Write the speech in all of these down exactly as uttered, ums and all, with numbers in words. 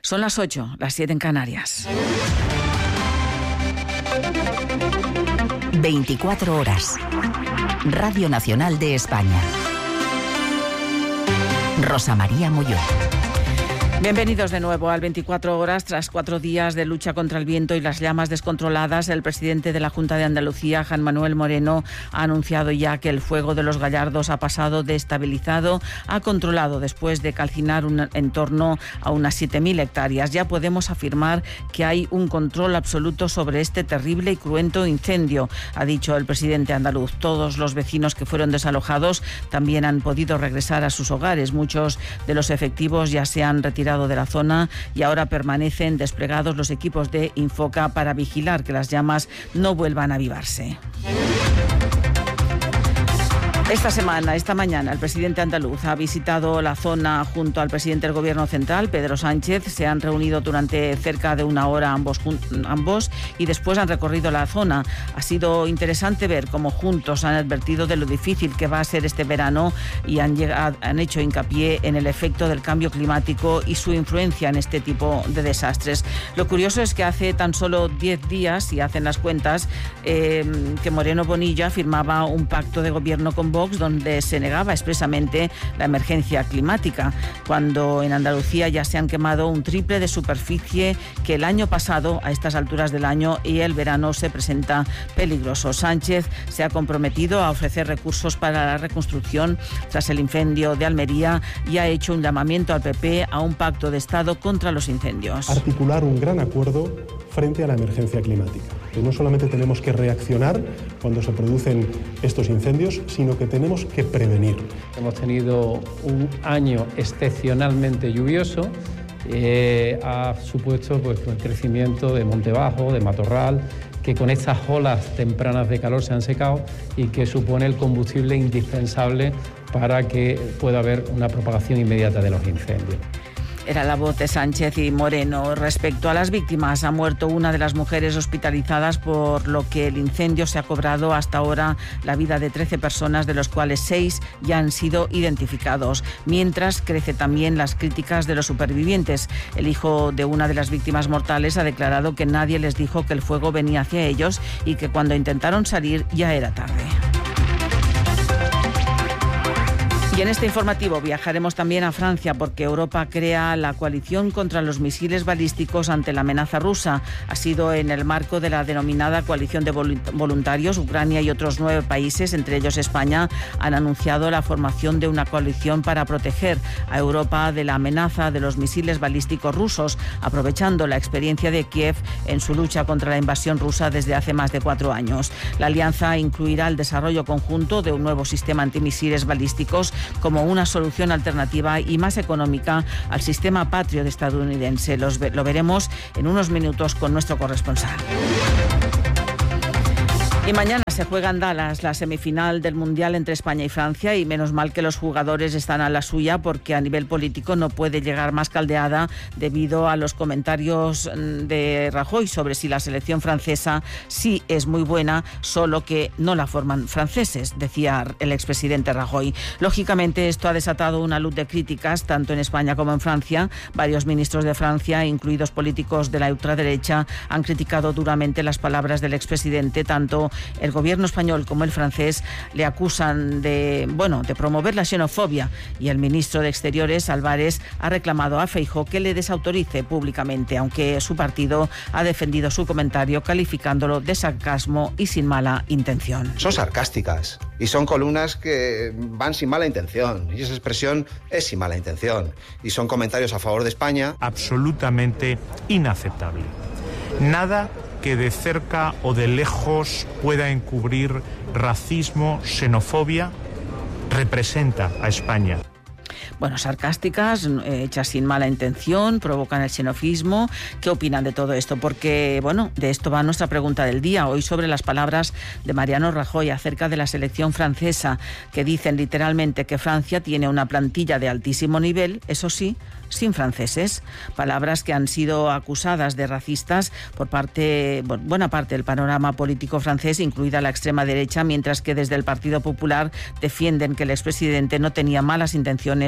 Son las ocho, las siete en Canarias. veinticuatro horas. Radio Nacional de España. Rosa María Molló. Bienvenidos de nuevo al veinticuatro horas. Tras cuatro días de lucha contra el viento y las llamas descontroladas, el presidente de la Junta de Andalucía, Juan Manuel Moreno, ha anunciado ya que el fuego de los Gallardos ha pasado de estabilizado a controlado después de calcinar un, en torno a unas siete mil hectáreas. Ya podemos afirmar que hay un control absoluto sobre este terrible y cruento incendio, ha dicho el presidente andaluz. Todos los vecinos que fueron desalojados también han podido regresar a sus hogares. Muchos de los efectivos ya se han retirado de la zona y ahora permanecen desplegados los equipos de Infoca para vigilar que las llamas no vuelvan a avivarse. Esta semana, esta mañana, el presidente andaluz ha visitado la zona junto al presidente del Gobierno central, Pedro Sánchez. Se han reunido durante cerca de una hora ambos, ambos y después han recorrido la zona. Ha sido interesante ver cómo juntos han advertido de lo difícil que va a ser este verano y han, llegado, han hecho hincapié en el efecto del cambio climático y su influencia en este tipo de desastres. Lo curioso es que hace tan solo diez días, si hacen las cuentas, eh, que Moreno Bonilla firmaba un pacto de gobierno con Vox donde se negaba expresamente la emergencia climática, cuando en Andalucía ya se han quemado un triple de superficie que el año pasado a estas alturas del año, y el verano se presenta peligroso. Sánchez se ha comprometido a ofrecer recursos para la reconstrucción tras el incendio de Almería y ha hecho un llamamiento al P P a un pacto de Estado contra los incendios. Articular un gran acuerdo frente a la emergencia climática. Que no solamente tenemos que reaccionar cuando se producen estos incendios, sino que tenemos que prevenir. Hemos tenido un año excepcionalmente lluvioso, eh, ha supuesto pues, el crecimiento de monte bajo, de matorral, que con estas olas tempranas de calor se han secado y que supone el combustible indispensable para que pueda haber una propagación inmediata de los incendios. Era la voz de Sánchez y Moreno. Respecto a las víctimas, ha muerto una de las mujeres hospitalizadas, por lo que el incendio se ha cobrado hasta ahora la vida de trece personas, de los cuales seis ya han sido identificados. Mientras, crece también las críticas de los supervivientes. El hijo de una de las víctimas mortales ha declarado que nadie les dijo que el fuego venía hacia ellos y que cuando intentaron salir ya era tarde. Y en este informativo viajaremos también a Francia, porque Europa crea la coalición contra los misiles balísticos ante la amenaza rusa. Ha sido en el marco de la denominada coalición de voluntarios. Ucrania y otros nueve países, entre ellos España, han anunciado la formación de una coalición para proteger a Europa de la amenaza de los misiles balísticos rusos, aprovechando la experiencia de Kiev en su lucha contra la invasión rusa desde hace más de cuatro años. La alianza incluirá el desarrollo conjunto de un nuevo sistema antimisiles balísticos como una solución alternativa y más económica al sistema Patriot estadounidense. Los, lo veremos en unos minutos con nuestro corresponsal. Y mañana se juega en Dallas la semifinal del Mundial entre España y Francia, y menos mal que los jugadores están a la suya, porque a nivel político no puede llegar más caldeada debido a los comentarios de Rajoy sobre si la selección francesa sí es muy buena, solo que no la forman franceses, decía el expresidente Rajoy. Lógicamente esto ha desatado una luz de críticas tanto en España como en Francia. Varios ministros de Francia, incluidos políticos de la ultraderecha, han criticado duramente las palabras del expresidente. Tanto el gobierno español como el francés le acusan de, bueno, de promover la xenofobia, y el ministro de Exteriores, Álvarez, ha reclamado a Feijóo que le desautorice públicamente, aunque su partido ha defendido su comentario calificándolo de sarcasmo y sin mala intención. Son sarcásticas y son columnas que van sin mala intención, y esa expresión es sin mala intención, y son comentarios a favor de España. Absolutamente inaceptable. Nada que de cerca o de lejos pueda encubrir racismo, xenofobia, representa a España. Bueno, sarcásticas, hechas sin mala intención, provocan el xenofismo. ¿Qué opinan de todo esto? Porque, bueno, de esto va nuestra pregunta del día. Hoy sobre las palabras de Mariano Rajoy acerca de la selección francesa, que dicen literalmente que Francia tiene una plantilla de altísimo nivel, eso sí, sin franceses. Palabras que han sido acusadas de racistas por parte, bueno, buena parte del panorama político francés, incluida la extrema derecha, mientras que desde el Partido Popular defienden que el expresidente no tenía malas intenciones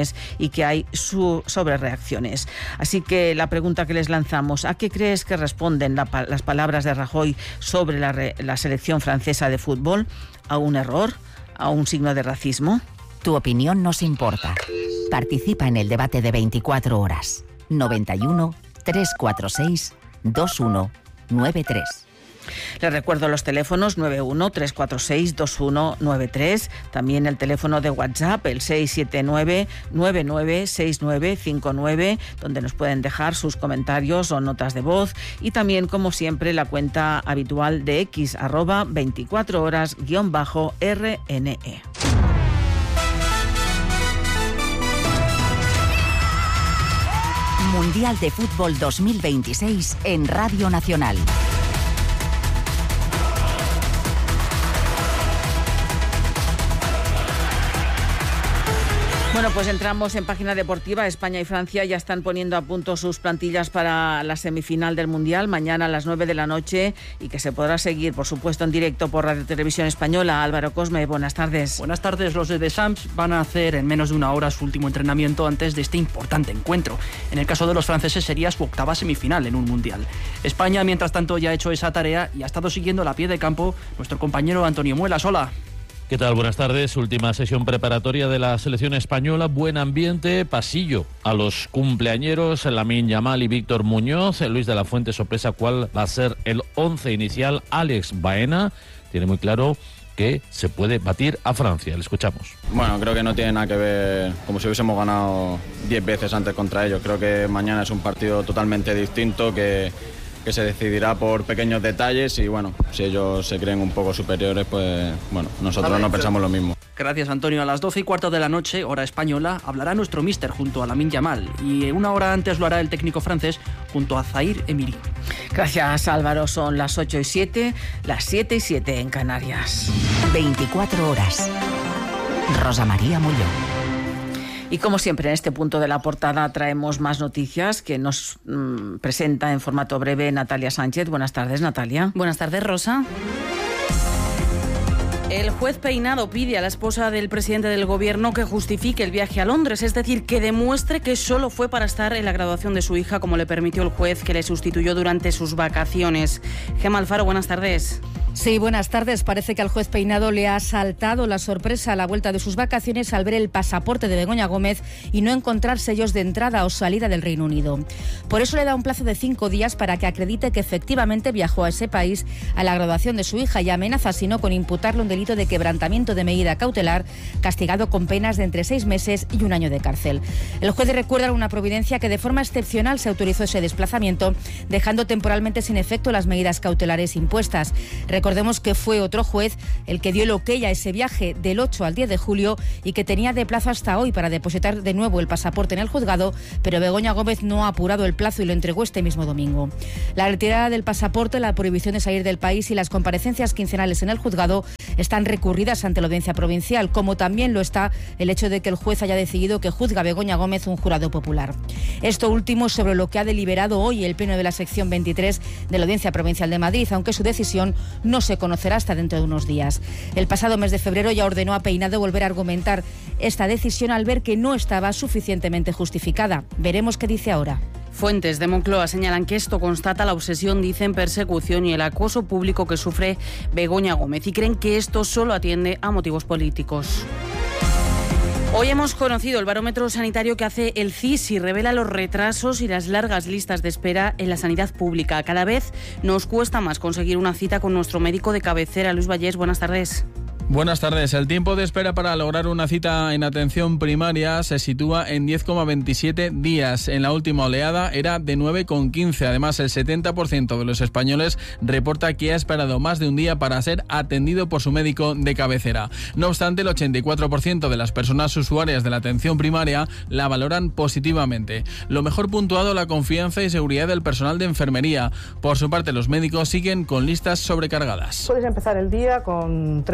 reacciones y que hay su sobrereacciones. Así que la pregunta que les lanzamos, ¿a qué crees que responden la, las palabras de Rajoy sobre la, re, la selección francesa de fútbol? ¿A un error? ¿A un signo de racismo? Tu opinión nos importa. Participa en el debate de veinticuatro horas. noventa y uno, trescientos cuarenta y seis, veintiuno noventa y tres. Les recuerdo los teléfonos nueve uno, tres cuatro seis, dos uno nueve tres, también el teléfono de WhatsApp, el seis siete nueve, nueve nueve seis nueve cinco nueve, donde nos pueden dejar sus comentarios o notas de voz, y también, como siempre, la cuenta habitual de X, arroba veinticuatro horas guión bajo R N E. Mundial de Fútbol dos mil veintiséis en Radio Nacional. Bueno, pues entramos en página deportiva. España y Francia ya están poniendo a punto sus plantillas para la semifinal del Mundial, mañana a las nueve de la noche, y que se podrá seguir, por supuesto, en directo por Radio Televisión Española. Álvaro Cosme, buenas tardes. Buenas tardes. Los de Deschamps van a hacer en menos de una hora su último entrenamiento antes de este importante encuentro. En el caso de los franceses sería su octava semifinal en un Mundial. España, mientras tanto, ya ha hecho esa tarea y ha estado siguiendo a pie de campo nuestro compañero Antonio Muelas. Hola. ¿Qué tal? Buenas tardes. Última sesión preparatoria de la selección española. Buen ambiente, pasillo a los cumpleañeros, Lamine Yamal y Víctor Muñoz. Luis de la Fuente sorpresa cuál va a ser el once inicial. Alex Baena tiene muy claro que se puede batir a Francia. Le escuchamos. Bueno, creo que no tiene nada que ver como si hubiésemos ganado diez veces antes contra ellos. Creo que mañana es un partido totalmente distinto, que... que se decidirá por pequeños detalles y bueno, si ellos se creen un poco superiores, pues bueno, nosotros no pensamos lo mismo. Gracias, Antonio. A las doce y cuarto de la noche, hora española, hablará nuestro míster junto a Lamine Yamal, y una hora antes lo hará el técnico francés junto a Zahir Emery. Gracias, Álvaro. Son las ocho y siete, las siete y siete en Canarias. veinticuatro horas. Rosa María Mullón. Y como siempre, en este punto de la portada traemos más noticias que nos mmm, presenta en formato breve Natalia Sánchez. Buenas tardes, Natalia. Buenas tardes, Rosa. El juez Peinado pide a la esposa del presidente del gobierno que justifique el viaje a Londres, es decir, que demuestre que solo fue para estar en la graduación de su hija, como le permitió el juez que le sustituyó durante sus vacaciones. Gemma Alfaro, buenas tardes. Sí, buenas tardes. Parece que al juez Peinado le ha saltado la sorpresa a la vuelta de sus vacaciones al ver el pasaporte de Begoña Gómez y no encontrar sellos de entrada o salida del Reino Unido. Por eso le da un plazo de cinco días para que acredite que efectivamente viajó a ese país a la graduación de su hija, y amenaza, si no, con imputarle un delito de quebrantamiento de medida cautelar, castigado con penas de entre seis meses y un año de cárcel. El juez recuerda una providencia que de forma excepcional se autorizó ese desplazamiento, dejando temporalmente sin efecto las medidas cautelares impuestas. Recordemos que fue otro juez el que dio el ok a ese viaje del ocho al diez de julio y que tenía de plazo hasta hoy para depositar de nuevo el pasaporte en el juzgado, pero Begoña Gómez no ha apurado el plazo y lo entregó este mismo domingo. La retirada del pasaporte, la prohibición de salir del país y las comparecencias quincenales en el juzgado están recurridas ante la Audiencia Provincial, como también lo está el hecho de que el juez haya decidido que juzga a Begoña Gómez un jurado popular. Esto último sobre lo que ha deliberado hoy el Pleno de la sección veintitrés de la Audiencia Provincial de Madrid, aunque su decisión no se conocerá hasta dentro de unos días. El pasado mes de febrero ya ordenó a Peinado volver a argumentar esta decisión al ver que no estaba suficientemente justificada. Veremos qué dice ahora. Fuentes de Moncloa señalan que esto constata la obsesión, dicen, persecución y el acoso público que sufre Begoña Gómez, y creen que esto solo atiende a motivos políticos. Hoy hemos conocido el barómetro sanitario que hace el C I S y revela los retrasos y las largas listas de espera en la sanidad pública. Cada vez nos cuesta más conseguir una cita con nuestro médico de cabecera. Luis Vallés, buenas tardes. Buenas tardes. El tiempo de espera para lograr una cita en atención primaria se sitúa en diez coma veintisiete días. En la última oleada era de nueve coma quince. Además, el setenta por ciento de los españoles reporta que ha esperado más de un día para ser atendido por su médico de cabecera. No obstante, el ochenta y cuatro por ciento de las personas usuarias de la atención primaria la valoran positivamente. Lo mejor puntuado, la confianza y seguridad del personal de enfermería. Por su parte, los médicos siguen con listas sobrecargadas. Puedes empezar el día con treinta pacientes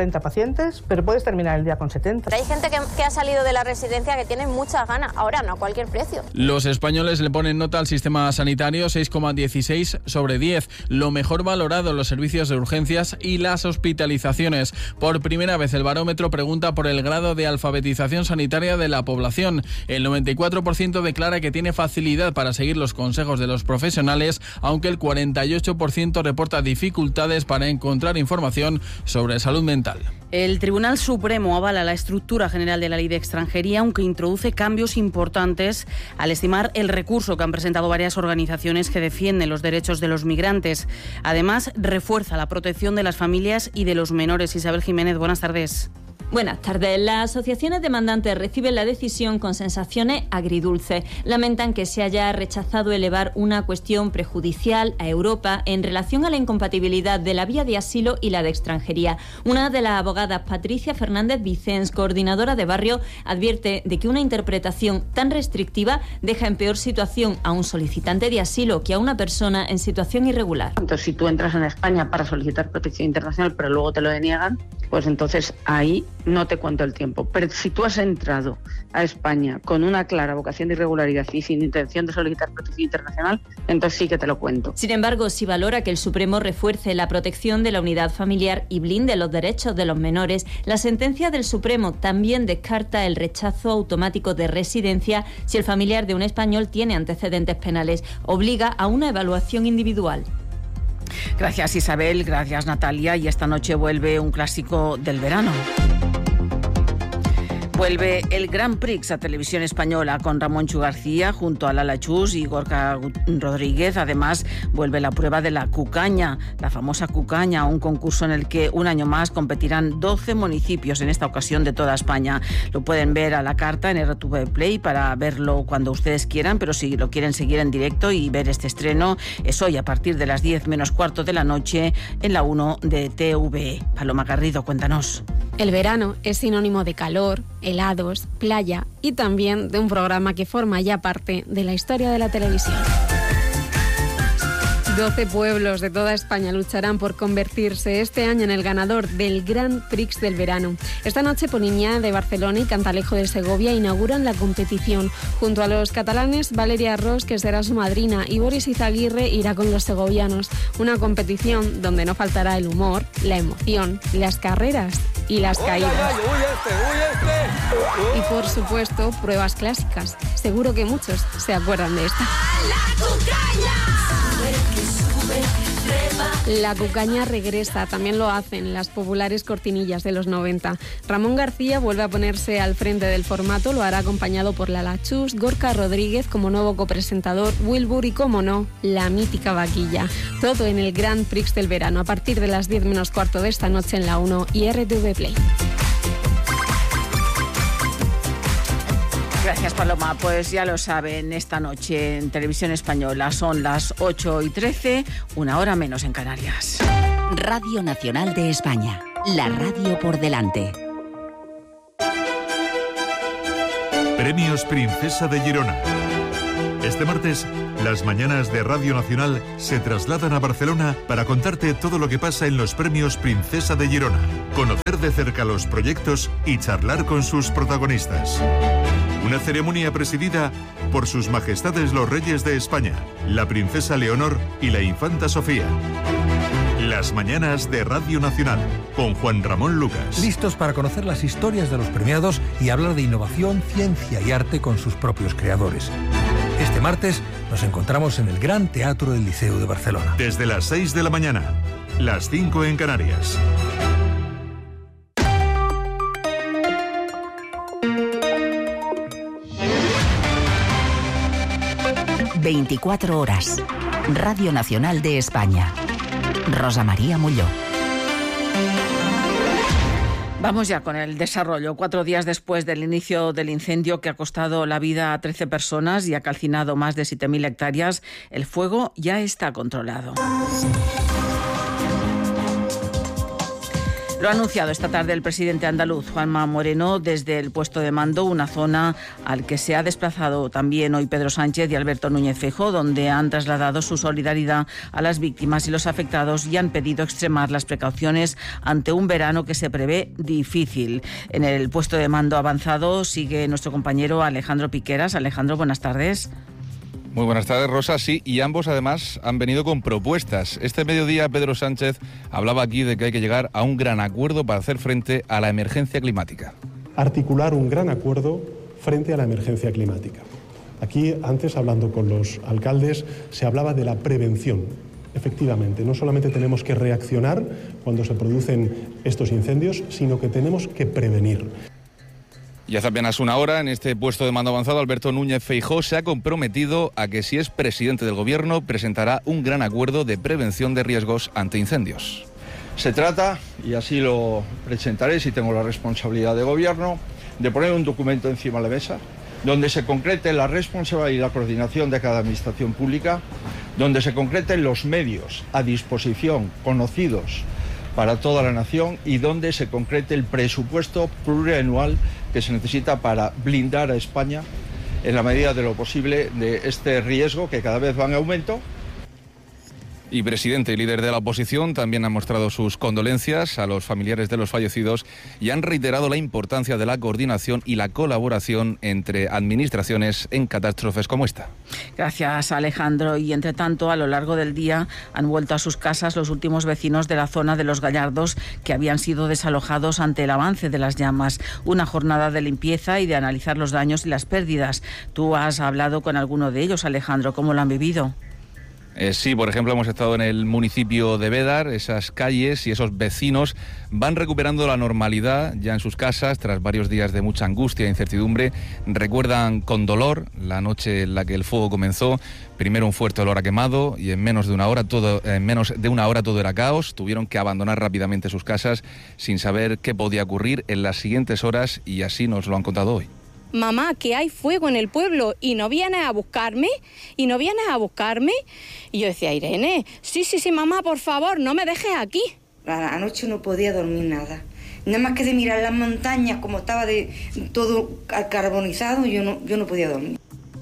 suficientes, pero puedes terminar el día con setenta. Hay gente que, que ha salido de la residencia que tiene muchas ganas, ahora no a cualquier precio. Los españoles le ponen nota al sistema sanitario, seis coma dieciséis sobre diez, lo mejor valorado los servicios de urgencias y las hospitalizaciones. Por primera vez el barómetro pregunta por el grado de alfabetización sanitaria de la población. El noventa y cuatro por ciento declara que tiene facilidad para seguir los consejos de los profesionales, aunque el cuarenta y ocho por ciento reporta dificultades para encontrar información sobre salud mental. El Tribunal Supremo avala la estructura general de la Ley de Extranjería, aunque introduce cambios importantes al estimar el recurso que han presentado varias organizaciones que defienden los derechos de los migrantes. Además, refuerza la protección de las familias y de los menores. Isabel Jiménez, buenas tardes. Buenas tardes. Las asociaciones demandantes reciben la decisión con sensaciones agridulces. Lamentan que se haya rechazado elevar una cuestión prejudicial a Europa en relación a la incompatibilidad de la vía de asilo y la de extranjería. Una de las abogadas, Patricia Fernández Vicens, coordinadora de Barrio, advierte de que una interpretación tan restrictiva deja en peor situación a un solicitante de asilo que a una persona en situación irregular. Entonces, si tú entras en España para solicitar protección internacional, pero luego te lo deniegan, pues entonces ahí no te cuento el tiempo. Pero si tú has entrado a España con una clara vocación de irregularidad y sin intención de solicitar protección internacional, entonces sí que te lo cuento. Sin embargo, si valora que el Supremo refuerce la protección de la unidad familiar y blinde los derechos de los menores, la sentencia del Supremo también descarta el rechazo automático de residencia si el familiar de un español tiene antecedentes penales. Obliga a una evaluación individual. Gracias, Isabel, gracias, Natalia, y esta noche vuelve un clásico del verano. Vuelve el Grand Prix a Televisión Española con Ramón Chu García junto a Lala Chus y Gorka Rodríguez. Además, vuelve la prueba de la cucaña, la famosa cucaña, un concurso en el que un año más competirán doce municipios, en esta ocasión de toda España. Lo pueden ver a la carta en R T V Play para verlo cuando ustedes quieran, pero si lo quieren seguir en directo y ver este estreno, es hoy a partir de las diez menos cuarto de la noche en la uno de T V E. Paloma Garrido, cuéntanos. El verano es sinónimo de calor, helados, playa y también de un programa que forma ya parte de la historia de la televisión. doce pueblos de toda España lucharán por convertirse este año en el ganador del Grand Prix del verano. Esta noche Poliña de Barcelona y Cantalejo de Segovia inauguran la competición. Junto a los catalanes, Valeria Ros, que será su madrina, y Boris Izaguirre irá con los segovianos. Una competición donde no faltará el humor, la emoción, las carreras y las caídas. Y por supuesto, pruebas clásicas. Seguro que muchos se acuerdan de esta. La cucaña regresa, también lo hacen las populares cortinillas de los noventa. Ramón García vuelve a ponerse al frente del formato, lo hará acompañado por Lala Chus, Gorka Rodríguez como nuevo copresentador, Wilbur y, como no, la mítica vaquilla. Todo en el Grand Prix del verano, a partir de las diez menos cuarto de esta noche en la uno y R T V Play. Gracias, Paloma. Pues ya lo saben, esta noche en Televisión Española son las ocho y trece, una hora menos en Canarias. Radio Nacional de España, la radio por delante. Premios Princesa de Girona. Este martes, las mañanas de Radio Nacional se trasladan a Barcelona para contarte todo lo que pasa en los Premios Princesa de Girona, conocer de cerca los proyectos y charlar con sus protagonistas. Una ceremonia presidida por sus majestades los reyes de España, la princesa Leonor y la infanta Sofía. Las mañanas de Radio Nacional, con Juan Ramón Lucas. Listos para conocer las historias de los premiados y hablar de innovación, ciencia y arte con sus propios creadores. Este martes nos encontramos en el Gran Teatro del Liceo de Barcelona. Desde las seis de la mañana, las cinco en Canarias. veinticuatro horas. Radio Nacional de España. Rosa María Molló. Vamos ya con el desarrollo. Cuatro días después del inicio del incendio que ha costado la vida a trece personas y ha calcinado más de siete mil hectáreas, el fuego ya está controlado. Lo ha anunciado esta tarde el presidente andaluz, Juanma Moreno, desde el puesto de mando, una zona al que se ha desplazado también hoy Pedro Sánchez y Alberto Núñez Feijóo, donde han trasladado su solidaridad a las víctimas y los afectados y han pedido extremar las precauciones ante un verano que se prevé difícil. En el puesto de mando avanzado sigue nuestro compañero Alejandro Piqueras. Alejandro, buenas tardes. Muy buenas tardes, Rosa. Sí, y ambos además han venido con propuestas. Este mediodía Pedro Sánchez hablaba aquí de que hay que llegar a un gran acuerdo para hacer frente a la emergencia climática. Articular un gran acuerdo frente a la emergencia climática. Aquí, antes, hablando con los alcaldes, se hablaba de la prevención. Efectivamente, no solamente tenemos que reaccionar cuando se producen estos incendios, sino que tenemos que prevenir. Y hace apenas una hora, en este puesto de mando avanzado, Alberto Núñez Feijóo se ha comprometido a que, si es presidente del Gobierno, presentará un gran acuerdo de prevención de riesgos ante incendios. Se trata, y así lo presentaré si tengo la responsabilidad de Gobierno, de poner un documento encima de la mesa donde se concrete la responsabilidad y la coordinación de cada administración pública, donde se concreten los medios a disposición, conocidos para toda la nación, y donde se concrete el presupuesto plurianual que se necesita para blindar a España en la medida de lo posible de este riesgo que cada vez va en aumento. Y presidente y líder de la oposición también han mostrado sus condolencias a los familiares de los fallecidos y han reiterado la importancia de la coordinación y la colaboración entre administraciones en catástrofes como esta. Gracias, Alejandro. Y entre tanto, a lo largo del día han vuelto a sus casas los últimos vecinos de la zona de Los Gallardos que habían sido desalojados ante el avance de las llamas. Una jornada de limpieza y de analizar los daños y las pérdidas. Tú has hablado con alguno de ellos, Alejandro. ¿Cómo lo han vivido? Eh, sí, por ejemplo, hemos estado en el municipio de Bédar. Esas calles y esos vecinos van recuperando la normalidad ya en sus casas tras varios días de mucha angustia e incertidumbre. Recuerdan con dolor la noche en la que el fuego comenzó. Primero un fuerte olor a quemado y en menos de una hora todo, en menos de una hora todo era caos. Tuvieron que abandonar rápidamente sus casas sin saber qué podía ocurrir en las siguientes horas, y así nos lo han contado hoy. Mamá, que hay fuego en el pueblo y no vienes a buscarme, y no vienes a buscarme. Y yo decía, Irene, sí, sí, sí, mamá, por favor, no me dejes aquí. Anoche no podía dormir nada. Nada más que de mirar las montañas, como estaba de todo carbonizado, yo no, yo no podía dormir.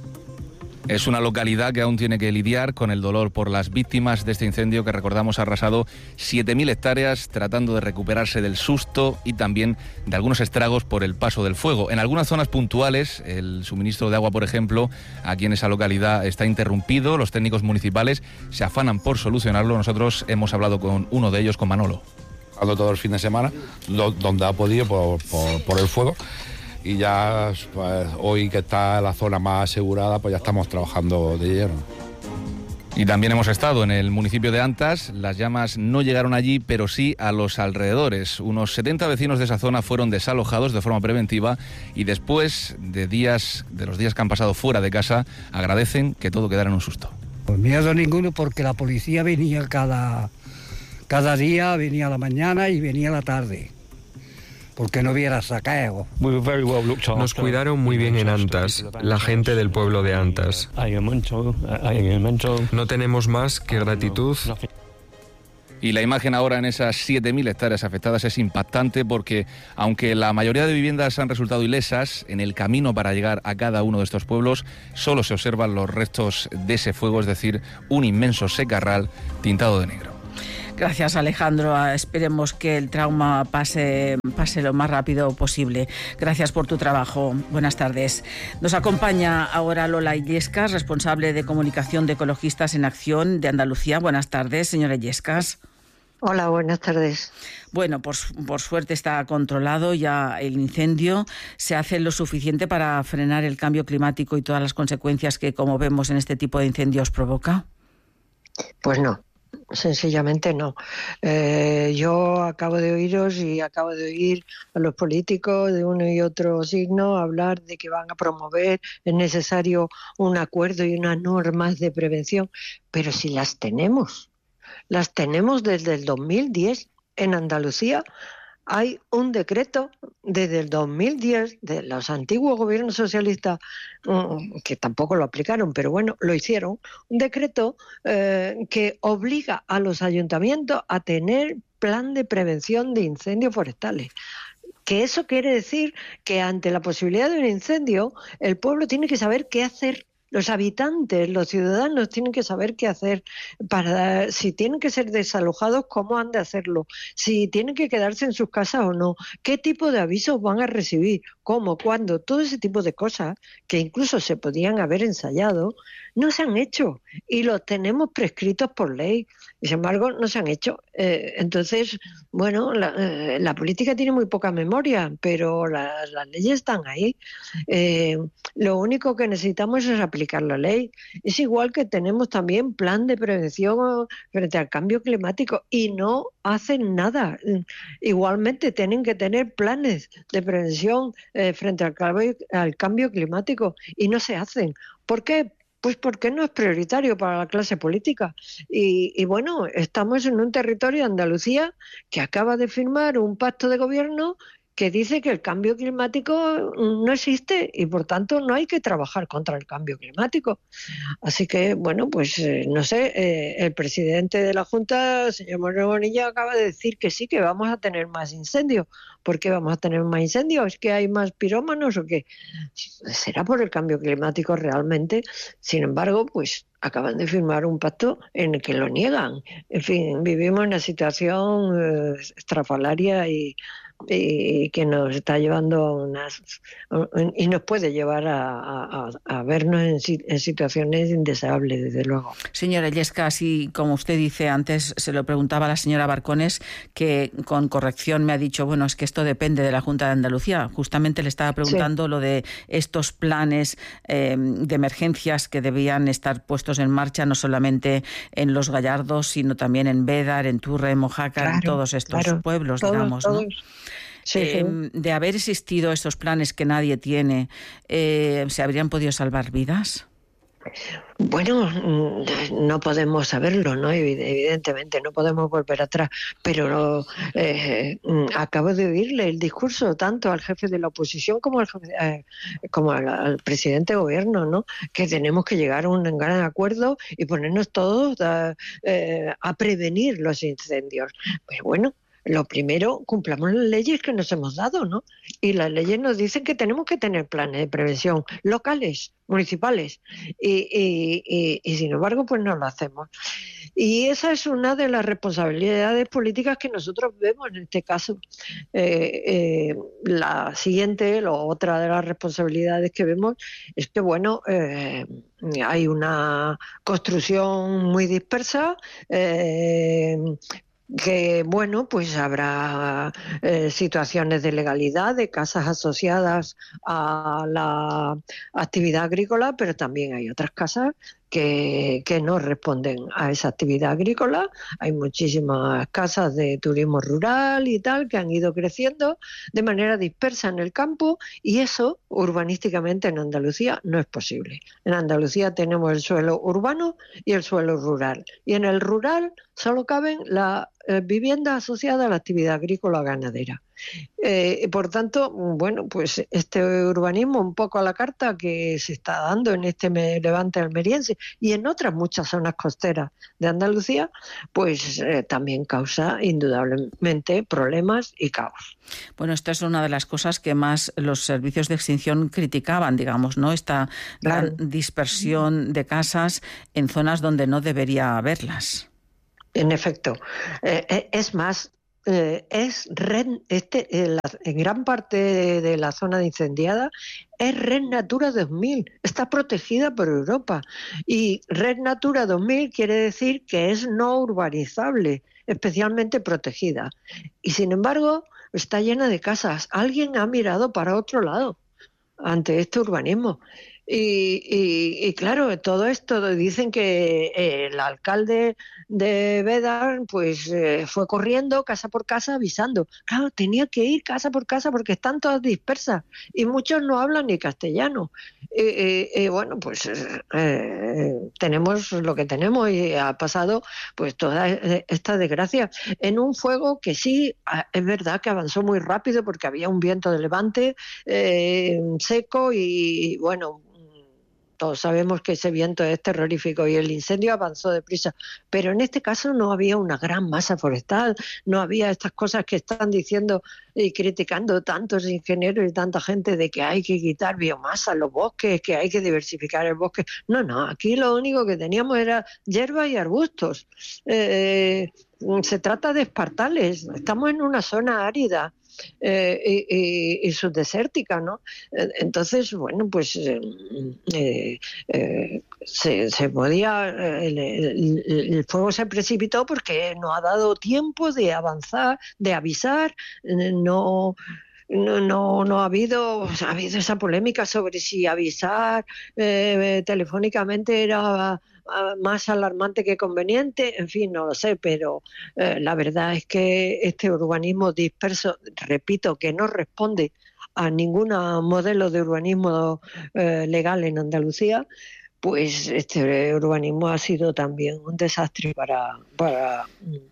Es una localidad que aún tiene que lidiar con el dolor por las víctimas de este incendio que, recordamos, ha arrasado siete mil hectáreas, tratando de recuperarse del susto y también de algunos estragos por el paso del fuego. En algunas zonas puntuales, el suministro de agua, por ejemplo, aquí en esa localidad está interrumpido. Los técnicos municipales se afanan por solucionarlo. Nosotros hemos hablado con uno de ellos, con Manolo. Todo el fin de semana, donde ha podido por, por, por el fuego. Y ya pues, hoy que está la zona más asegurada, pues ya estamos trabajando de lleno. Y también hemos estado en el municipio de Antas. Las llamas no llegaron allí, pero sí a los alrededores. Unos setenta vecinos de esa zona fueron desalojados de forma preventiva y después de días, de los días que han pasado fuera de casa, agradecen que todo quedara en un susto. Pues miedo ninguno, porque la policía venía cada, cada día, venía a la mañana y venía a la tarde. Porque no hubiera saqueo. Nos cuidaron muy bien en Antas, la gente del pueblo de Antas. No tenemos más que gratitud. Y la imagen ahora en esas siete mil hectáreas afectadas es impactante, porque aunque la mayoría de viviendas han resultado ilesas, en el camino para llegar a cada uno de estos pueblos solo se observan los restos de ese fuego, es decir, un inmenso secarral tintado de negro. Gracias, Alejandro. Esperemos que el trauma pase, pase lo más rápido posible. Gracias por tu trabajo. Buenas tardes. Nos acompaña ahora Lola Illescas, responsable de comunicación de Ecologistas en Acción de Andalucía. Buenas tardes, señora Illescas. Hola, buenas tardes. Bueno, por, por suerte está controlado ya el incendio. ¿Se hace lo suficiente para frenar el cambio climático y todas las consecuencias que, como vemos en este tipo de incendios, provoca? Pues no. Sencillamente no. Eh, yo acabo de oíros y acabo de oír a los políticos de uno y otro signo hablar de que van a promover, es necesario un acuerdo y unas normas de prevención, pero si las tenemos, las tenemos desde el dos mil diez en Andalucía. Hay un decreto desde el dos mil diez de los antiguos gobiernos socialistas, que tampoco lo aplicaron, pero bueno, lo hicieron, un decreto eh, que obliga a los ayuntamientos a tener plan de prevención de incendios forestales. Que eso quiere decir que ante la posibilidad de un incendio, el pueblo tiene que saber qué hacer. Los habitantes, los ciudadanos tienen que saber qué hacer, para si tienen que ser desalojados, cómo han de hacerlo, si tienen que quedarse en sus casas o no, qué tipo de avisos van a recibir, cómo, cuándo, todo ese tipo de cosas que incluso se podían haber ensayado, no se han hecho y los tenemos prescritos por ley. Y sin embargo, no se han hecho. Eh, entonces, bueno, la, eh, la política tiene muy poca memoria, pero la, las leyes están ahí. Eh, lo único que necesitamos es aplicar la ley. Es igual que tenemos también plan de prevención frente al cambio climático y no hacen nada. Igualmente tienen que tener planes de prevención eh, frente al cambio, al cambio climático y no se hacen. ¿Por qué? Pues porque no es prioritario para la clase política. Y, y bueno, estamos en un territorio, Andalucía, que acaba de firmar un pacto de gobierno que dice que el cambio climático no existe y por tanto no hay que trabajar contra el cambio climático. Así que, bueno, pues eh, no sé, eh, el presidente de la Junta, el señor Moreno Bonilla, acaba de decir que sí, que vamos a tener más incendios. ¿Por qué vamos a tener más incendios? ¿Es que hay más pirómanos o qué? ¿Será por el cambio climático realmente? Sin embargo, pues acaban de firmar un pacto en el que lo niegan. En fin, vivimos en una situación eh, estrafalaria y y que nos está llevando a unas y nos puede llevar a, a, a vernos en, en situaciones indeseables, desde luego. Señora Illescas, así como usted dice antes, se lo preguntaba a la señora Barcones, que con corrección me ha dicho, bueno, es que esto depende de la Junta de Andalucía. Justamente le estaba preguntando sí. lo de estos planes eh, de emergencias que debían estar puestos en marcha, no solamente en Los Gallardos, sino también en Bédar, en Turre, en Mojácar, claro, en todos estos claro, pueblos, todos, digamos, ¿no? Todos. Sí, eh, sí. De haber existido estos planes que nadie tiene, eh, ¿se habrían podido salvar vidas? Bueno, no podemos saberlo, ¿no? Evidentemente, no podemos volver atrás, pero eh, acabo de oírle el discurso tanto al jefe de la oposición como al, eh, como al, al presidente de gobierno, ¿no? Que tenemos que llegar a un gran acuerdo y ponernos todos a, eh, a prevenir los incendios. Pues bueno, lo primero, cumplamos las leyes que nos hemos dado, ¿no? Y las leyes nos dicen que tenemos que tener planes de prevención locales, municipales, y, y, y, y sin embargo, pues no lo hacemos. Y esa es una de las responsabilidades políticas que nosotros vemos en este caso. Eh, eh, la siguiente, la otra de las responsabilidades que vemos es que, bueno, eh, hay una construcción muy dispersa, eh, que bueno, pues habrá eh, situaciones de legalidad de casas asociadas a la actividad agrícola, pero también hay otras casas que, que no responden a esa actividad agrícola. Hay muchísimas casas de turismo rural y tal que han ido creciendo de manera dispersa en el campo y eso urbanísticamente en Andalucía no es posible. En Andalucía tenemos el suelo urbano y el suelo rural y en el rural solo caben las eh, viviendas asociadas a la actividad agrícola o ganadera. Eh, por tanto, bueno, pues este urbanismo un poco a la carta que se está dando en este levante almeriense y en otras muchas zonas costeras de Andalucía, pues eh, también causa indudablemente problemas y caos. Bueno, esta es una de las cosas que más los servicios de extinción criticaban, digamos, ¿no? Esta gran claro. dispersión de casas en zonas donde no debería haberlas. En efecto. Eh, es más, Eh, es red, este, en, la, en gran parte de, de la zona incendiada es Red Natura dos mil, está protegida por Europa y Red Natura dos mil quiere decir que es no urbanizable, especialmente protegida y sin embargo está llena de casas. Alguien ha mirado para otro lado ante este urbanismo. Y, y, y claro, todo esto dicen que eh, el alcalde de Bédar pues eh, fue corriendo casa por casa avisando. Claro, tenía que ir casa por casa porque están todas dispersas y muchos no hablan ni castellano. Y, y, y bueno, pues eh, tenemos lo que tenemos y ha pasado pues toda esta desgracia en un fuego que sí, es verdad que avanzó muy rápido porque había un viento de levante eh, seco y bueno, todos sabemos que ese viento es terrorífico y el incendio avanzó deprisa, pero en este caso no había una gran masa forestal, no había estas cosas que están diciendo y criticando tantos ingenieros y tanta gente de que hay que quitar biomasa en los bosques, que hay que diversificar el bosque. No, no, aquí lo único que teníamos era hierba y arbustos. Eh, se trata de espartales, estamos en una zona árida. Eh, y, y, y subdesértica, ¿no? Entonces, bueno, pues eh, eh, se, se podía, el, el, el fuego se precipitó porque no ha dado tiempo de avanzar, de avisar, no... No, no, no ha habido, ha habido esa polémica sobre si avisar eh, telefónicamente era más alarmante que conveniente, en fin, no lo sé, pero eh, la verdad es que este urbanismo disperso, repito, que no responde a ningún modelo de urbanismo eh, legal en Andalucía, pues este urbanismo ha sido también un desastre para, para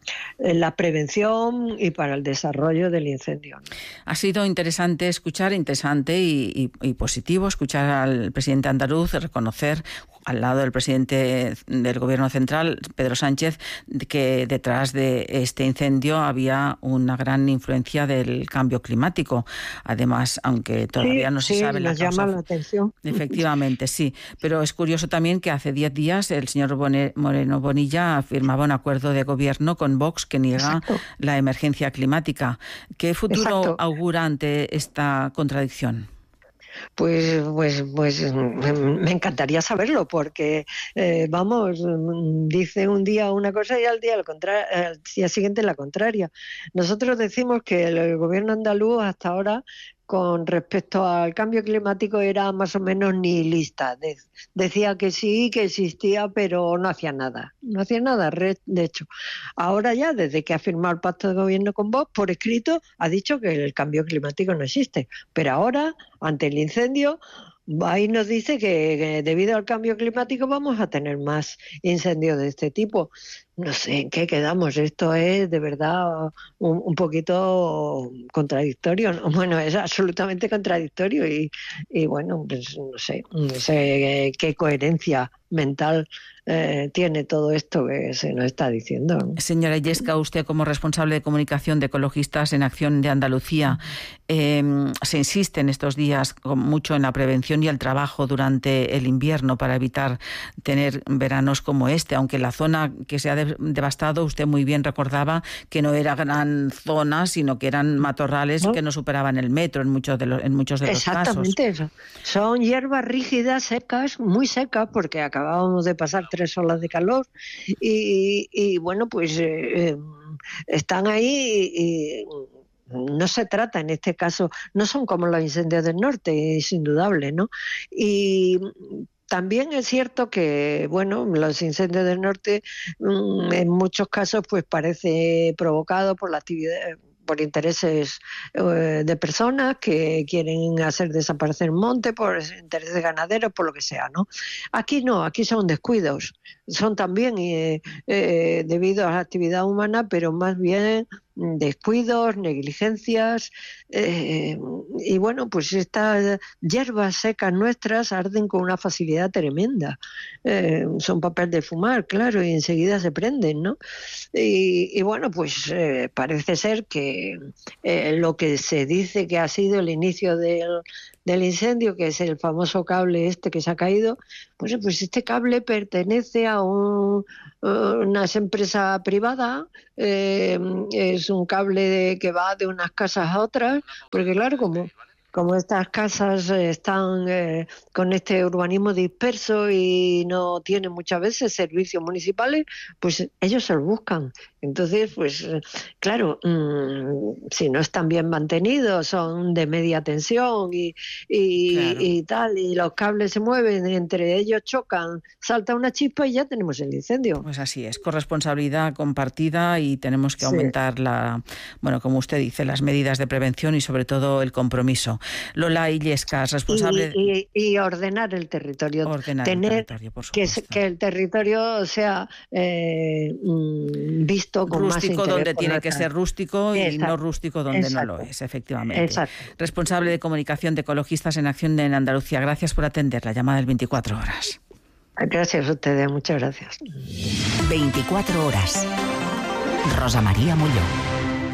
la prevención y para el desarrollo del incendio. Ha sido interesante escuchar, interesante y, y, y positivo escuchar al presidente andaluz reconocer al lado del presidente del Gobierno central, Pedro Sánchez, que detrás de este incendio había una gran influencia del cambio climático. Además, aunque todavía sí, no se sí, sabe la nos causa. llama la atención. Efectivamente, sí. Pero es curioso también que hace diez días el señor Moreno Bonilla firmaba un acuerdo de gobierno con Vox que niega Exacto. la emergencia climática. ¿Qué futuro Exacto. augura ante esta contradicción? Pues, pues, pues me encantaría saberlo porque, eh, vamos, dice un día una cosa y al día, al, contra- al día siguiente la contraria. Nosotros decimos que el gobierno andaluz hasta ahora, con respecto al cambio climático, era más o menos nihilista. De- decía que sí, que existía, pero no hacía nada. No hacía nada, de hecho. Ahora ya, desde que ha firmado el pacto de gobierno con Vox, por escrito, ha dicho que el cambio climático no existe. Pero ahora, ante el incendio, ahí nos dice que, que debido al cambio climático vamos a tener más incendios de este tipo. No sé en qué quedamos. Esto es de verdad un, un poquito contradictorio, ¿no? Bueno, es absolutamente contradictorio y, y bueno, pues no sé, no sé qué coherencia mental eh, tiene todo esto que se nos está diciendo, ¿no? Señora Illesca, usted como responsable de comunicación de Ecologistas en Acción de Andalucía, eh, se insiste en estos días mucho en la prevención y el trabajo durante el invierno para evitar tener veranos como este, aunque la zona que se ha de- devastado, usted muy bien recordaba que no era gran zona, sino que eran matorrales ¿no? que no superaban el metro en muchos de los, en muchos de los casos. Exactamente eso. Son hierbas rígidas, secas, muy secas, porque acabábamos de pasar tres olas de calor y, y bueno, pues eh, están ahí y, y no se trata en este caso, no son como los incendios del norte, es indudable, ¿no? Y también es cierto que, bueno, los incendios del norte mmm, en muchos casos pues parece provocado por la actividad, por intereses eh, de personas que quieren hacer desaparecer el monte, por intereses ganaderos, por lo que sea, ¿no? Aquí no, aquí son descuidos, son también eh, eh, debido a la actividad humana, pero más bien descuidos, negligencias, eh, y bueno, pues estas hierbas secas nuestras arden con una facilidad tremenda. Eh, son papel de fumar, claro, y enseguida se prenden, ¿no? Y, y bueno, pues eh, parece ser que eh, lo que se dice que ha sido el inicio del, del incendio, que es el famoso cable este que se ha caído, pues, pues este cable pertenece a un, una empresa privada, eh, es un cable de, que va de unas casas a otras, porque claro, como, como estas casas están eh, con este urbanismo disperso y no tienen muchas veces servicios municipales, pues ellos se los buscan. Entonces, pues claro, mmm, si no están bien mantenidos, son de media tensión y, y, claro. y tal, y los cables se mueven, entre ellos chocan, salta una chispa y ya tenemos el incendio. Pues así es, corresponsabilidad compartida y tenemos que aumentar sí. la, bueno, como usted dice, las medidas de prevención y sobre todo el compromiso. Lola Illesca, responsable... Y, y, y ordenar el territorio. Ordenar Tener el territorio, por supuesto. Que, que el territorio sea eh, visto visto con más interés. Rústico donde por tiene nuestra- que ser rústico y Exacto. no rústico donde Exacto. no lo es, efectivamente. Exacto. Responsable de comunicación de Ecologistas en Acción en Andalucía, gracias por atender la llamada del veinticuatro horas. Gracias a ustedes, muchas gracias. veinticuatro horas. Rosa María Mulló.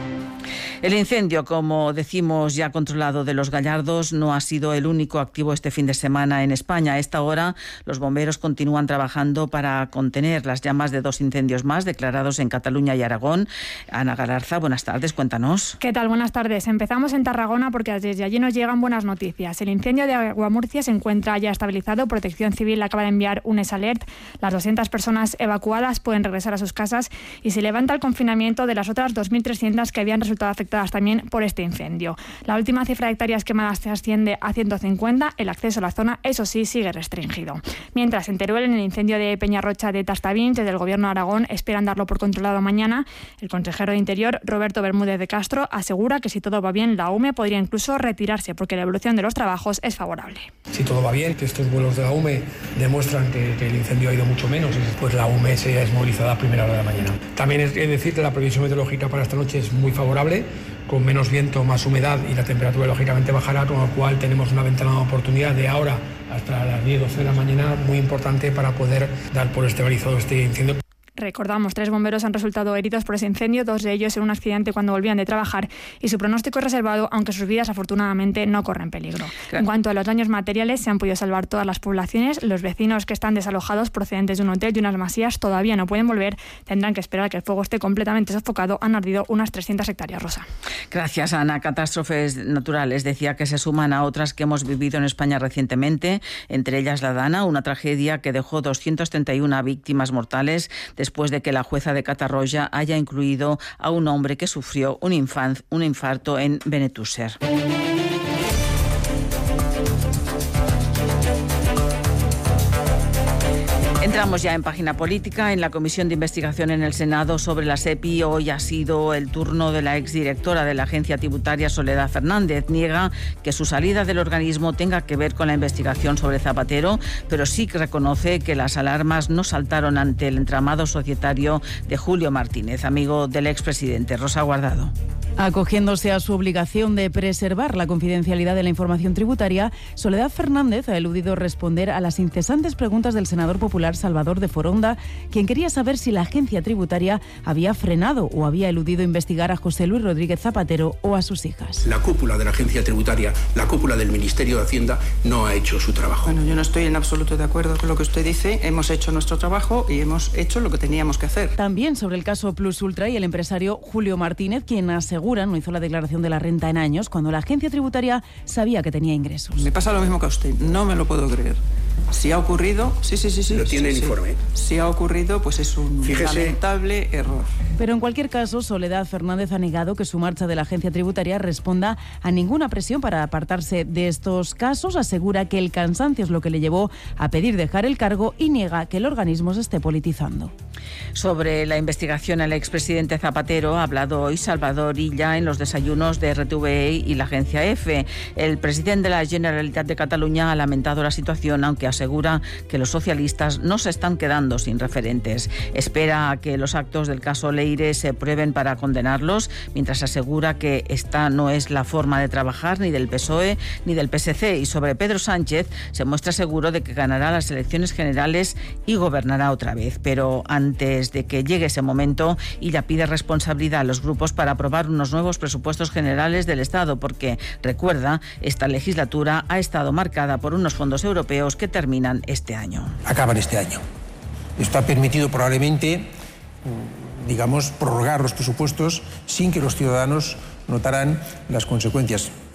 El incendio, como decimos, ya controlado de Los Gallardos, no ha sido el único activo este fin de semana en España. A esta hora, los bomberos continúan trabajando para contener las llamas de dos incendios más declarados en Cataluña y Aragón. Ana Galarza, buenas tardes, cuéntanos. ¿Qué tal? Buenas tardes. Empezamos en Tarragona porque desde allí nos llegan buenas noticias. El incendio de Aguamurcia se encuentra ya estabilizado. Protección Civil acaba de enviar un S-Alert. Las doscientas personas evacuadas pueden regresar a sus casas y se levanta el confinamiento de las otras dos mil trescientas que habían resultado afectadas también por este incendio. La última cifra de hectáreas quemadas se asciende a ciento cincuenta. El acceso a la zona, eso sí, sigue restringido. Mientras, en Teruel, en el incendio de Peñarrocha de Tastavins, desde el Gobierno de Aragón esperan darlo por controlado mañana. El consejero de Interior, Roberto Bermúdez de Castro, asegura que si todo va bien, la U M E podría incluso retirarse porque la evolución de los trabajos es favorable. Si todo va bien, que estos vuelos de la U M E demuestran que, que el incendio ha ido mucho menos y después la U M E se desmovilizada a primera hora de la mañana. También es decir que la previsión meteorológica para esta noche es muy favorable, con menos viento, más humedad y la temperatura lógicamente bajará, con lo cual tenemos una ventana de oportunidad de ahora hasta las diez, doce de la mañana muy importante para poder dar por estabilizado este incendio. Recordamos, tres bomberos han resultado heridos por ese incendio, dos de ellos en un accidente cuando volvían de trabajar y su pronóstico es reservado, aunque sus vidas afortunadamente no corren peligro. Claro. En cuanto a los daños materiales, se han podido salvar todas las poblaciones. Los vecinos que están desalojados procedentes de un hotel y unas masías todavía no pueden volver. Tendrán que esperar a que el fuego esté completamente sofocado. Han ardido unas trescientas hectáreas, Rosa. Gracias, Ana. Catástrofes naturales, decía, que se suman a otras que hemos vivido en España recientemente, entre ellas la Dana, una tragedia que dejó doscientas treinta y una víctimas mortales después de que la jueza de Catarroja haya incluido a un hombre que sufrió un, infan- un infarto en Benetússer. Entramos ya en página política. En la Comisión de Investigación en el Senado sobre la SEPI hoy ha sido el turno de la exdirectora de la Agencia Tributaria, Soledad Fernández. Niega que su salida del organismo tenga que ver con la investigación sobre Zapatero, pero sí que reconoce que las alarmas no saltaron ante el entramado societario de Julio Martínez, amigo del expresidente. Rosa Guardado. Acogiéndose a su obligación de preservar la confidencialidad de la información tributaria, Soledad Fernández ha eludido responder a las incesantes preguntas del senador popular Salvador de Foronda, quien quería saber si la agencia tributaria había frenado o había eludido investigar a José Luis Rodríguez Zapatero o a sus hijas. La cúpula de la agencia tributaria, la cúpula del Ministerio de Hacienda, no ha hecho su trabajo. Bueno, yo no estoy en absoluto de acuerdo con lo que usted dice. Hemos hecho nuestro trabajo y hemos hecho lo que teníamos que hacer. También sobre el caso Plus Ultra y el empresario Julio Martínez, quien asegura no hizo la declaración de la renta en años cuando la agencia tributaria sabía que tenía ingresos. Me pasa lo mismo que a usted, no me lo puedo creer. Si ha ocurrido, sí, sí, sí, sí. Lo tiene sí, el informe. Sí. Si ha ocurrido, pues es un Fíjese. lamentable error. Pero en cualquier caso, Soledad Fernández ha negado que su marcha de la agencia tributaria responda a ninguna presión para apartarse de estos casos. Asegura que el cansancio es lo que le llevó a pedir dejar el cargo y niega que el organismo se esté politizando. Sobre la investigación al expresidente Zapatero ha hablado hoy Salvador Illa en los desayunos de R T V E y la agencia EFE. El presidente de la Generalitat de Cataluña ha lamentado la situación, aunque asegura que los socialistas no se están quedando sin referentes. Espera a que los actos del caso Leire se prueben para condenarlos, mientras asegura que esta no es la forma de trabajar ni del P S O E ni del P S C. Y sobre Pedro Sánchez se muestra seguro de que ganará las elecciones generales y gobernará otra vez. Pero antes de que llegue ese momento, ella pide responsabilidad a los grupos para aprobar unos nuevos presupuestos generales del Estado, porque, recuerda, esta legislatura ha estado marcada por unos fondos europeos que terminan este año. Acaban este año. Esto ha permitido probablemente, digamos, prorrogar los presupuestos sin que los ciudadanos notaran las consecuencias.